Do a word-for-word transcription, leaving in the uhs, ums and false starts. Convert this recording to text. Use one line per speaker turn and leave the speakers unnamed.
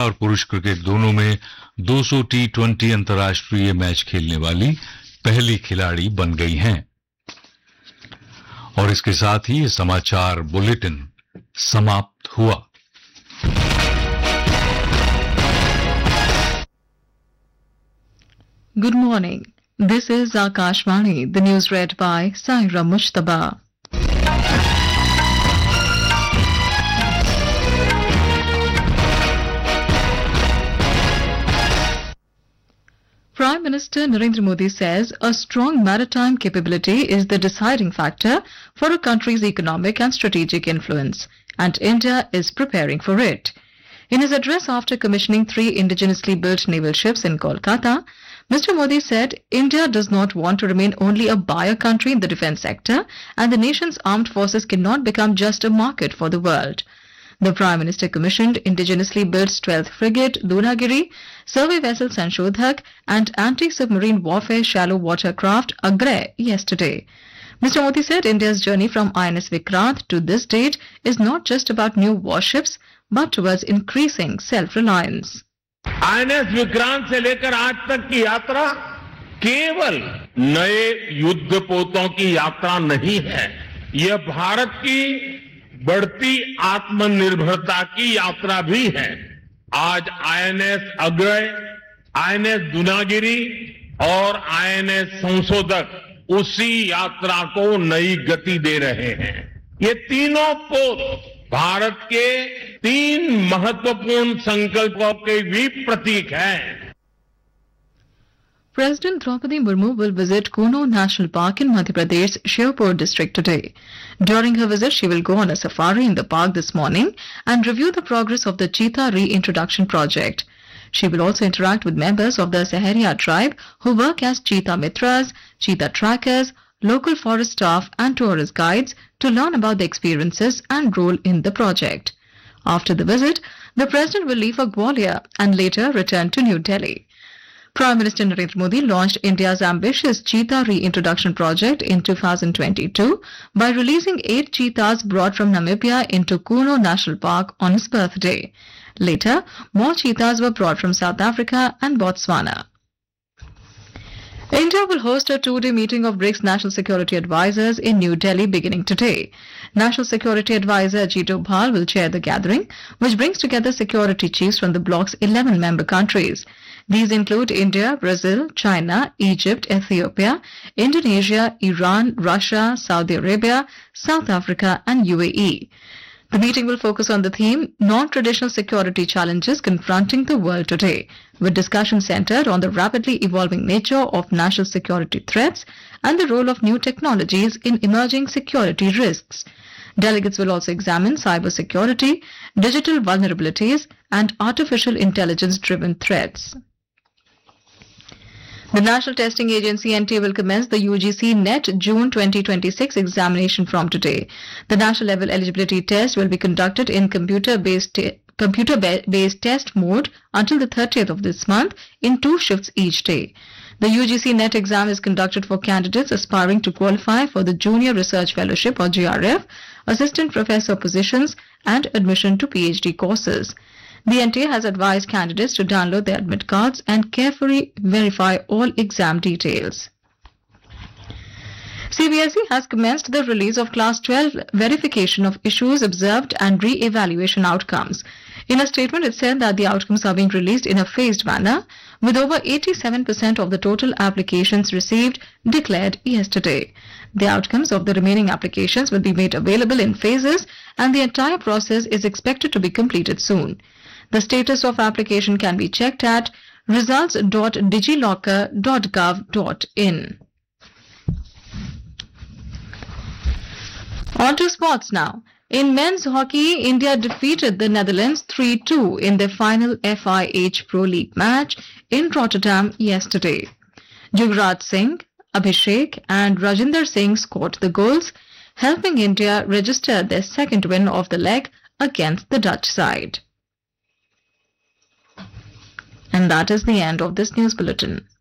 और पुरुष क्रिकेट दोनों में दो सौ टी ट्वेंटी अंतर्राष्ट्रीय मैच खेलने वाली पहली खिलाड़ी बन गई हैं। और इसके साथ ही ये समाचार बुलेटिन समाप्त हुआ।
Good morning. This is Akashvani. The news read by Saira Mushtaba. Prime Minister Narendra Modi says a strong maritime capability is the deciding factor for a country's economic and strategic influence, and India is preparing for it. In his address after commissioning three indigenously built naval ships in Kolkata, Mister Modi said India does not want to remain only a buyer country in the defence sector, and the nation's armed forces cannot become just a market for the world. The Prime Minister commissioned indigenously built twelfth Frigate Dunagiri, survey vessel Sanshodhak and anti-submarine warfare shallow water craft Agray yesterday. Mister Modi said India's journey from I N S Vikrant to this date is not just about new warships, but towards increasing self-reliance.
I N S Vikrant से लेकर आज तक की यात्रा केवल नए युद्धपोतों की यात्रा नहीं है, यह भारत की बढ़ती आत्मनिर्भरता की यात्रा भी है। आज I N S Agray, I N S Dunagiri और आई एन एस संशोधक उसी यात्रा को नई गति दे रहे हैं। ये तीनों पोत भारत के तीन महत्वपूर्ण संकल्पों के भी प्रतीक हैं।
President Draupadi Murmu will visit Kuno National Park in Madhya Pradesh's Sherpur district today. During her visit, she will go on a safari in the park this morning and review the progress of the cheetah reintroduction project. She will also interact with members of the Saharia tribe who work as cheetah mitras, cheetah trackers, local forest staff and tourist guides to learn about the experiences and role in the project. After the visit, the President will leave for Gwalior and later return to New Delhi. Prime Minister Narendra Modi launched India's ambitious cheetah reintroduction project in two thousand twenty-two by releasing eight cheetahs brought from Namibia into Kuno National Park on his birthday. Later, more cheetahs were brought from South Africa and Botswana. India will host a two-day meeting of BRICS National Security Advisors in New Delhi beginning today. National Security Advisor Ajit Doval will chair the gathering, which brings together security chiefs from the bloc's eleven member countries. These include India, Brazil, China, Egypt, Ethiopia, Indonesia, Iran, Russia, Saudi Arabia, South Africa and U A E. The meeting will focus on the theme Non-Traditional Security Challenges Confronting the World Today, with discussion centered on the rapidly evolving nature of national security threats and the role of new technologies in emerging security risks. Delegates will also examine cybersecurity, digital vulnerabilities, and artificial intelligence-driven threats. The National Testing Agency N T A will commence the U G C NET June twenty twenty-six examination from today. The national level eligibility test will be conducted in computer-based te- computer-based test mode until the thirtieth of this month in two shifts each day. The U G C NET exam is conducted for candidates aspiring to qualify for the Junior Research Fellowship or J R F, assistant professor positions and admission to P H D courses. The N T A has advised candidates to download their admit cards and carefully verify all exam details. C B S E has commenced the release of Class twelve verification of issues observed and re-evaluation outcomes. In a statement, it said that the outcomes are being released in a phased manner, with over eighty-seven percent of the total applications received declared yesterday. The outcomes of the remaining applications will be made available in phases, and the entire process is expected to be completed soon. The status of application can be checked at results dot digilocker dot gov dot in. On to sports now. In men's hockey, India defeated the Netherlands three two in their final F I H Pro League match in Rotterdam yesterday. Yuvraj Singh, Abhishek and Rajinder Singh scored the goals, helping India register their second win of the leg against the Dutch side. And that is the end of this news bulletin.